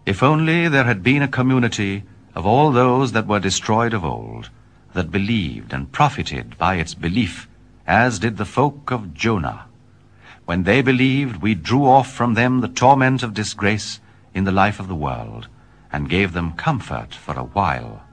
If only there had been a community of all those that were destroyed of old, that believed and profited by its belief, as did the folk of Jonah. When they believed, we drew off from them the torment of disgrace in the life of the world, and gave them comfort for a while.